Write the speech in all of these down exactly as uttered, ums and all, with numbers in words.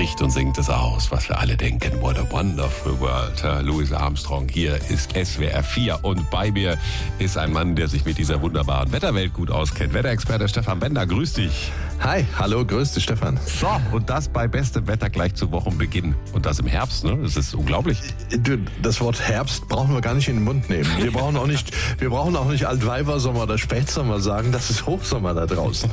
spricht und singt es aus, was wir alle denken. What a wonderful world. Louis Armstrong, hier ist S W R vier und bei mir ist ein Mann, der sich mit dieser wunderbaren Wetterwelt gut auskennt. Wetterexperte Stefan Bender, grüß dich. Hi, hallo, grüß dich, Stefan. So, und das bei bestem Wetter gleich zu Wochenbeginn. Und das im Herbst, ne? Das ist unglaublich. Du, das Wort Herbst brauchen wir gar nicht in den Mund nehmen. Wir brauchen auch nicht, wir brauchen auch nicht Altweibersommer oder Spätsommer sagen, das ist Hochsommer da draußen.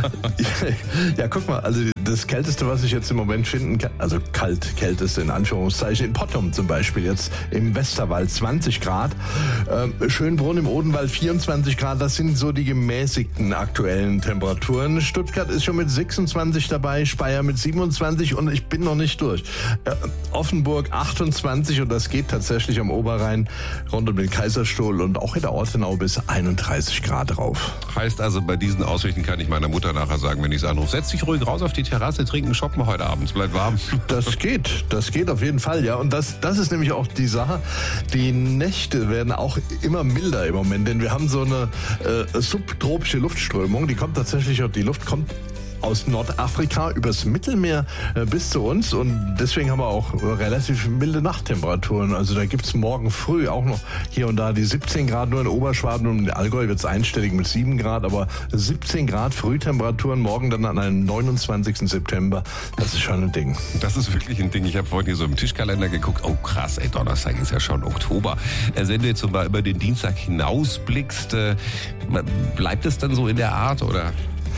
Ja, guck mal, also das Kälteste, was ich jetzt im Moment finden kann, also kalt, kälteste in Anführungszeichen, in Pottum zum Beispiel, jetzt im Westerwald zwanzig Grad, ähm, Schönbrunn im Odenwald vierundzwanzig Grad, das sind so die gemäßigten aktuellen Temperaturen. Stuttgart ist schon mit sechsundzwanzig dabei, Speyer mit siebenundzwanzig und ich bin noch nicht durch. Äh, Offenburg achtundzwanzig und das geht tatsächlich am Oberrhein rund um den Kaiserstuhl und auch in der Ortenau bis einunddreißig Grad rauf. Heißt also, bei diesen Aussichten kann ich meiner Mutter nachher sagen, wenn ich es anrufe, setz dich ruhig raus auf die Terrasse, trinken, shoppen heute Abend, es bleibt warm. Das geht, das geht auf jeden Fall, ja. Und das, das ist nämlich auch die Sache. Die Nächte werden auch immer milder im Moment, denn wir haben so eine äh, subtropische Luftströmung, die kommt tatsächlich, die Luft kommt aus Nordafrika übers Mittelmeer äh, bis zu uns und deswegen haben wir auch relativ milde Nachttemperaturen. Also da gibt's morgen früh auch noch hier und da die siebzehn Grad, nur in Oberschwaben und in Allgäu wird's einstellig mit sieben Grad, aber siebzehn Grad Frühtemperaturen morgen dann an einem neunundzwanzigsten September, das ist schon ein Ding. Das ist wirklich ein Ding. Ich habe vorhin hier so im Tischkalender geguckt, oh krass, ey, Donnerstag ist ja schon Oktober. Also wenn du jetzt so mal über den Dienstag hinausblickst, äh, bleibt es dann so in der Art oder?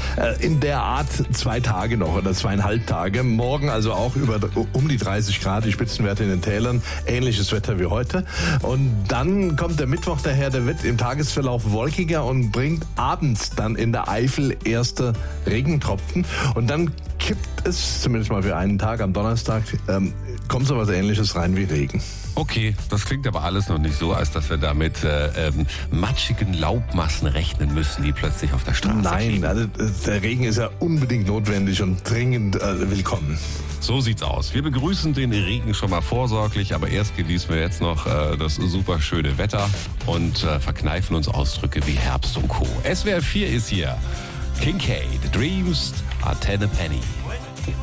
In der Art zwei Tage noch oder zweieinhalb Tage. Morgen also auch über um die dreißig Grad, die Spitzenwerte in den Tälern. Ähnliches Wetter wie heute. Und dann kommt der Mittwoch daher, der wird im Tagesverlauf wolkiger und bringt abends dann in der Eifel erste Regentropfen. Und dann kippt es, zumindest mal für einen Tag am Donnerstag, ähm, kommt so was Ähnliches rein wie Regen. Okay, das klingt aber alles noch nicht so, als dass wir da mit äh, ähm, matschigen Laubmassen rechnen müssen, die plötzlich auf der Straße Nein, kleben. also der Regen ist ja unbedingt notwendig und dringend äh, willkommen. So sieht's aus. Wir begrüßen den Regen schon mal vorsorglich, aber erst genießen wir jetzt noch äh, das super schöne Wetter und äh, verkneifen uns Ausdrücke wie Herbst und Co. S W R vier ist hier. Kincaid, Dreams are ten a penny.